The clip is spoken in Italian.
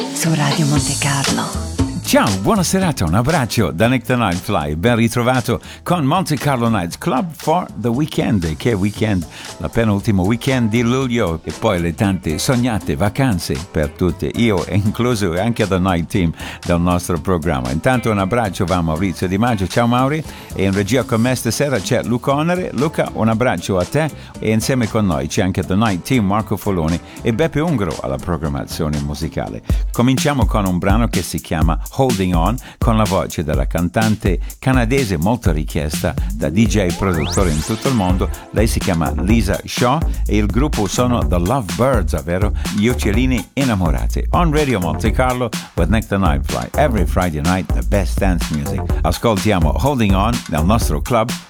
su Radio Monte Carlo. Ciao, buona serata, un abbraccio da Nick the Nightfly, ben ritrovato con Monte Carlo Nights Club for the Weekend. Che weekend, la penultimo weekend di luglio e poi le tante sognate vacanze per tutti, io incluso e anche The Night Team del nostro programma. Intanto un abbraccio va a Maurizio Di Maggio, ciao Mauri, e in regia con me stasera c'è Luca Onere. Luca, un abbraccio a te, e insieme con noi c'è anche The Night Team, Marco Foloni e Beppe Ungaro alla programmazione musicale. Cominciamo con un brano che si chiama Holding On, con la voce della cantante canadese molto richiesta da DJ e produttori in tutto il mondo. Lei si chiama Lisa Shaw e il gruppo sono The Lovebirds, ovvero gli uccellini innamorati. On Radio Monte Carlo with Nick the Nightfly. Every Friday night the best dance music. Ascoltiamo Holding On nel nostro club